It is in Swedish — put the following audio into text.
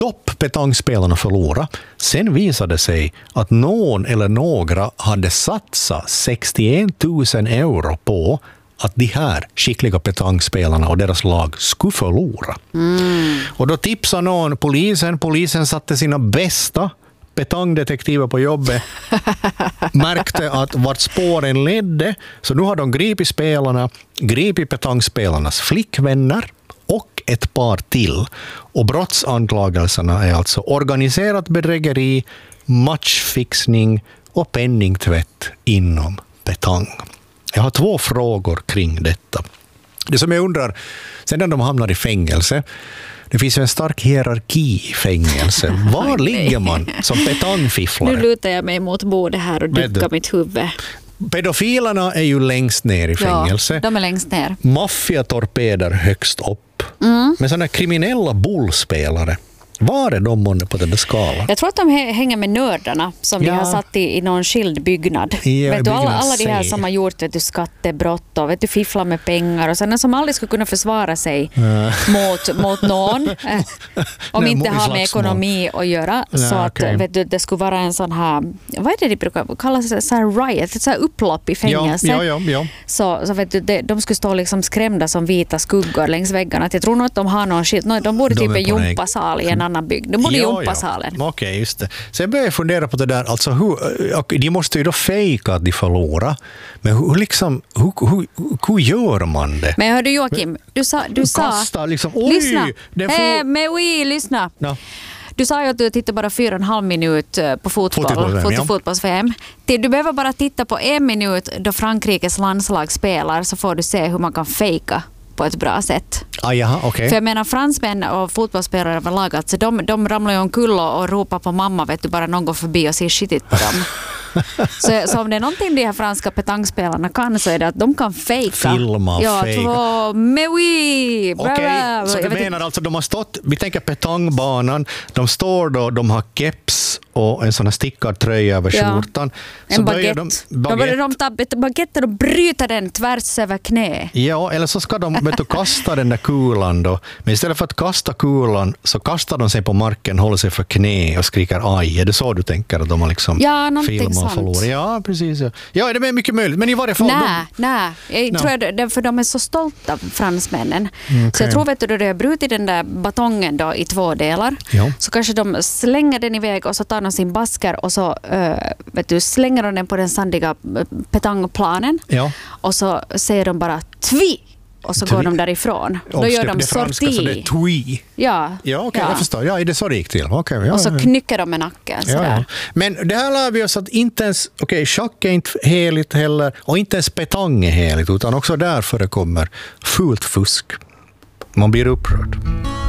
Topp-petangspelarna förlorade. Sen visade det sig att någon eller några hade satsat 61 000 euro på att de här skickliga petangspelarna och deras lag skulle förlora. Och då tipsade någon polisen. Polisen satte sina bästa petangdetektiver på jobbet, märkte att vart spåren ledde, så nu har de gripit petangspelarnas flickvänner och ett par till. Och brottsanklagelserna är alltså organiserat bedrägeri, matchfixning och penningtvätt inom petang. Jag har 2 frågor kring detta. Det som jag undrar, sen när de hamnar i fängelse, det finns ju en stark hierarki i fängelse. Var ligger man som petangfifflare? Nu lutar jag mig mot bordet här och duckar mitt huvud. Pedofilerna är ju längst ner i fängelse. Ja, de är längst ner. Maffiatorpeder högst upp. Men sådana kriminella bullspelare, var är de månne på den där skalan? Jag tror att de hänger med nördarna som vi har satt i någon skild byggnad. Vet du, alla de här som har gjort skattebrott och fifflar med pengar och sådana som aldrig skulle kunna försvara sig mot någon om inte har med ekonomi att göra. Så att vet du, det skulle vara en sån här, vad är det de brukar kalla sig, så här riot, ett så här upplopp i fängelse. Ja. Så vet du, de skulle stå liksom skrämda som vita skuggor längs väggarna. Jag tror nog att de har någon shit. De borde typ en jumpasal i en annan bygd. De borde jumpasalen. Okej, just det. Sen börjar jag fundera på det där. Alltså, de måste ju då fejka att de förlorar. Men hur gör man det? Men hörde Joakim, du sa kasta liksom, lyssna. Lyssna. Ja. Du sa ju att du tittar bara 4,5 minut på fotbolls-VM. Du behöver bara titta på 1 minut då Frankrikes landslag spelar, så får du se hur man kan fejka på ett bra sätt. Okay. För jag menar, fransmän och fotbollsspelare överlag, alltså de ramlar ju omkull och ropar på mamma, vet du, bara någon går förbi och ser skitigt på dem. Så om det är någonting de här franska petangspelarna kan, så är det att de kan fejka. Filma, fejka. Mais oui! Okej, så du menar alltså de har stått, vi tänker petangbanan, de står då, de har keps och en sån här stickad tröja över skjortan. En baguette. De tar baguetten och bryter den tvärs över knä. Ja, eller så ska de kasta den där kulan då. Men istället för att kasta kulan så kastar de sig på marken, håller sig för knä och skriker aj. Är det så du tänker att de har liksom filmat och förlorat? Ja, precis. Ja, det är mycket möjligt. Men i varje fall... Nej. Jag tror för de är så stolta, fransmännen. Okay. Så jag tror, vet du, då det har brutit den där batongen då i 2 delar, så kanske de slänger den iväg och så tar de sin basker och så slänger de den på den sandiga petangplanen. Ja. Och så säger de bara tvi. Och så går de därifrån. Då gör de sorti. Så det är twi. Ja, jag förstår. Ja, är det så det gick till? Okay, och så knycker de med nacken. Ja. Men det här lär vi oss att inte ens, schack är inte heligt heller, och inte ens petang är heligt, utan också där förekommer fult fusk. Man blir upprörd.